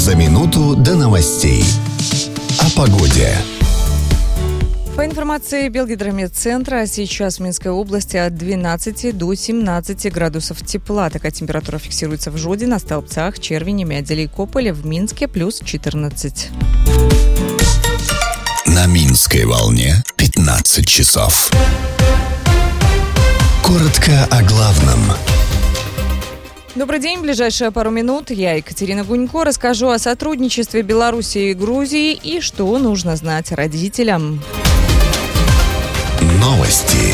За минуту до новостей. О погоде. По информации Белгидромедцентра, сейчас в Минской области от 12 до 17 градусов тепла. Такая температура фиксируется в Жодино, Столбцах, Червине, Мяделе и Кополе. В Минске плюс 14. На Минской волне 15 часов. Коротко о главном. Добрый день. В ближайшие пару минут я, Екатерина Гунько, расскажу о сотрудничестве Беларуси и Грузии и что нужно знать родителям. Новости.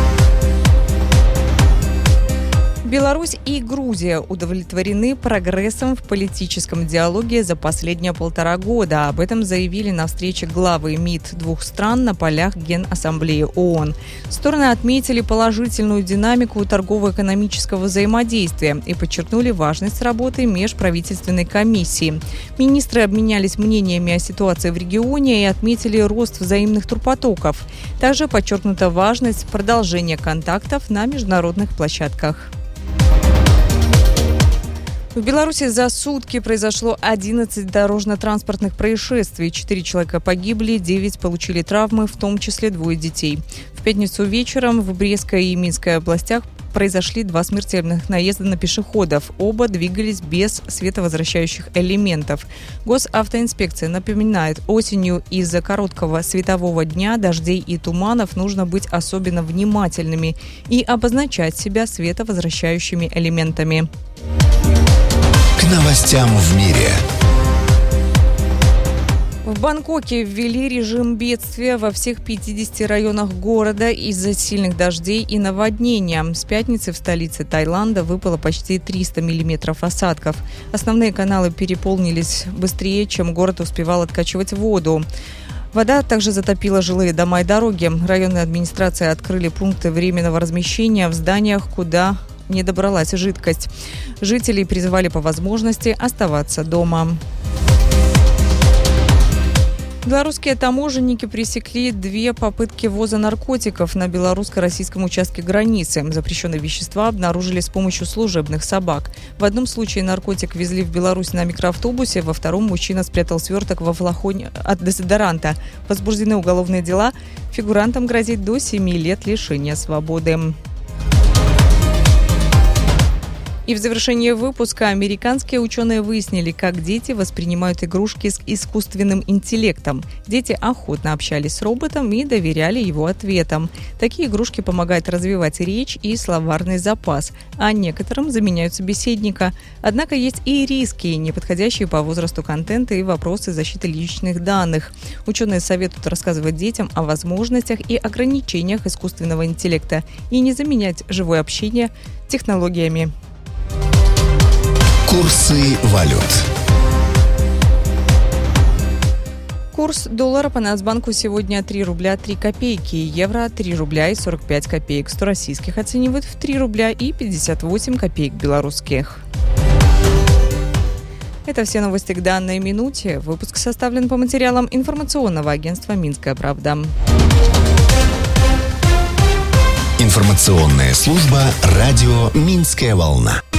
Беларусь и Грузия удовлетворены прогрессом в политическом диалоге за последние 1,5 года. Об этом заявили на встрече главы МИД двух стран на полях Генассамблеи ООН. Стороны отметили положительную динамику торгово-экономического взаимодействия и подчеркнули важность работы межправительственной комиссии. Министры обменялись мнениями о ситуации в регионе и отметили рост взаимных турпотоков. Также подчеркнута важность продолжения контактов на международных площадках. В Беларуси за сутки произошло 11 дорожно-транспортных происшествий. 4 человека погибли, 9 получили травмы, в том числе 2 детей. В пятницу вечером в Брестской и Минской областях произошли 2 смертельных наезда на пешеходов. Оба двигались без световозвращающих элементов. Госавтоинспекция напоминает, осенью из-за короткого светового дня, дождей и туманов нужно быть особенно внимательными и обозначать себя световозвращающими элементами. К новостям в мире. В Бангкоке ввели режим бедствия во всех 50 районах города из-за сильных дождей и наводнения. С пятницы в столице Таиланда выпало почти 300 миллиметров осадков. Основные каналы переполнились быстрее, чем город успевал откачивать воду. Вода также затопила жилые дома и дороги. Районные администрации открыли пункты временного размещения в зданиях, куда не добралась жидкость. Жителей призывали по возможности оставаться дома. Белорусские таможенники пресекли 2 попытки ввоза наркотиков на белорусско-российском участке границы. Запрещенные вещества обнаружили с помощью служебных собак. В одном случае наркотик везли в Беларусь на микроавтобусе, во втором мужчина спрятал сверток во флаконе от дезодоранта. Возбуждены уголовные дела. Фигурантам грозит до 7 лет лишения свободы. И в завершении выпуска американские ученые выяснили, как дети воспринимают игрушки с искусственным интеллектом. Дети охотно общались с роботом и доверяли его ответам. Такие игрушки помогают развивать речь и словарный запас, а некоторым заменяют собеседника. Однако есть и риски, неподходящие по возрасту контента и вопросы защиты личных данных. Ученые советуют рассказывать детям о возможностях и ограничениях искусственного интеллекта и не заменять живое общение технологиями. Курсы валют. Курс доллара по Нацбанку сегодня 3 рубля 3 копейки, евро 3 рубля и 45 копеек. 100 российских оценивают в 3 рубля и 58 копеек белорусских. Это все новости к данной минуте. Выпуск составлен по материалам информационного агентства «Минская правда». Информационная служба радио «Минская волна».